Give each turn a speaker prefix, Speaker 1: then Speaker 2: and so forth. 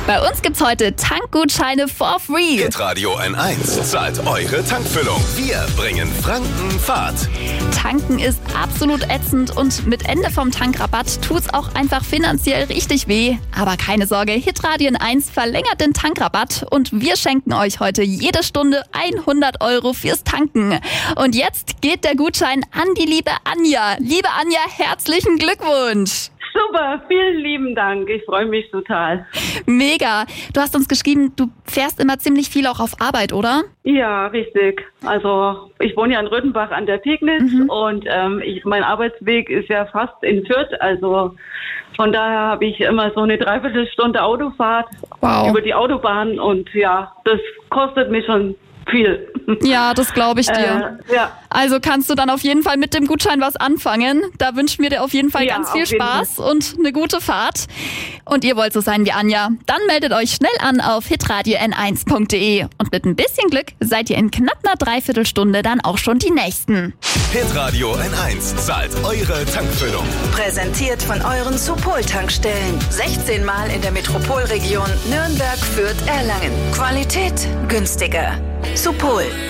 Speaker 1: Bei uns gibt's heute Tankgutscheine for free.
Speaker 2: Hitradio N1 zahlt eure Tankfüllung. Wir bringen Franken Fahrt.
Speaker 1: Tanken ist absolut ätzend und mit Ende vom Tankrabatt tut's auch einfach finanziell richtig weh. Aber keine Sorge, Hitradio N1 verlängert den Tankrabatt und wir schenken euch heute jede Stunde 100 € fürs Tanken. Und jetzt geht der Gutschein an die liebe Anja. Liebe Anja, herzlichen Glückwunsch!
Speaker 3: Super, vielen lieben Dank. Ich freue mich total.
Speaker 1: Mega. Du hast uns geschrieben, du fährst immer ziemlich viel auch auf Arbeit, oder?
Speaker 3: Ja, richtig. Also ich wohne ja in Röthenbach an der Pegnitz und mein Arbeitsweg ist ja fast in Fürth. Also von daher habe ich immer so eine Dreiviertelstunde Autofahrt über die Autobahn und ja, das kostet mich schon viel.
Speaker 1: Ja, das glaube ich dir.
Speaker 3: Ja.
Speaker 1: Also kannst du dann auf jeden Fall mit dem Gutschein was anfangen. Da wünschen wir dir auf jeden Fall ganz viel Spaß und eine gute Fahrt. Und ihr wollt so sein wie Anja? Dann meldet euch schnell an auf hitradio-n1.de. Und mit ein bisschen Glück seid ihr in knapp einer Dreiviertelstunde dann auch schon die Nächsten.
Speaker 2: Hitradio N1 zahlt eure Tankfüllung.
Speaker 4: Präsentiert von euren Supol-Tankstellen. 16 Mal in der Metropolregion Nürnberg, Fürth, Erlangen. Qualität günstiger. Supol.